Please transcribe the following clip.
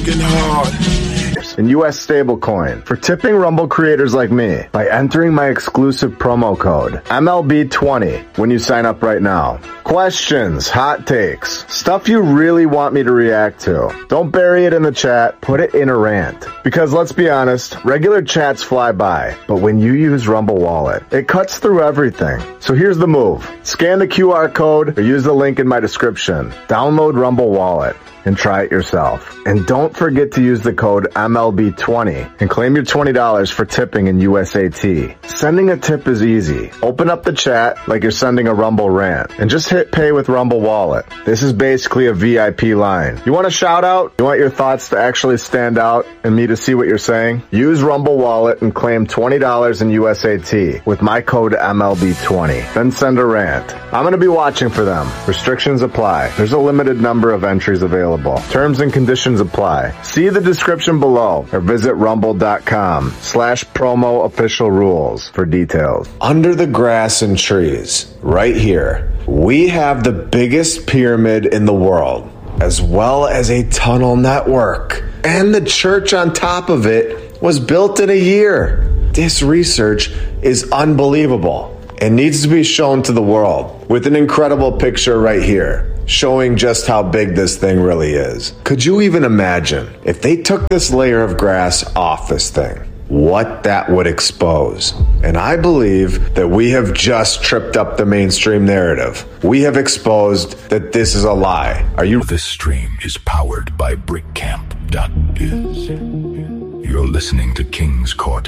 working hard. And US stablecoin for tipping Rumble creators like me by entering my exclusive promo code MLB20 when you sign up right now. Questions, hot takes, stuff you really want me to react to. Don't bury it in the chat, put it in a rant. Because let's be honest, regular chats fly by, but when you use Rumble Wallet, it cuts through everything. So here's the move. Scan the QR code or use the link in my description. Download Rumble Wallet and try it yourself. And don't forget to use the code MLB20 and claim your $20 for tipping in USAT. Sending a tip is easy. Open up the chat like you're sending a Rumble rant and just hit pay with Rumble Wallet. This is basically a VIP line. You want a shout out? You want your thoughts to actually stand out and me to see what you're saying? Use Rumble Wallet and claim $20 in USAT with my code MLB20. Then send a rant. I'm going to be watching for them. Restrictions apply. There's a limited number of entries available. Terms and conditions apply. See the description below or visit rumble.com/promo official rules for details. Under the grass and trees, right here, we have the biggest pyramid in the world, as well as a tunnel network. And the church on top of it was built in a year. This research is unbelievable and needs to be shown to the world with an incredible picture right here, showing just how big this thing really is. Could you even imagine if they took this layer of grass off this thing? What that would expose. And I believe that we have just tripped up the mainstream narrative. We have exposed that this is a lie. Are you? This stream is powered by BrickCamp.is. You're listening to King's Court.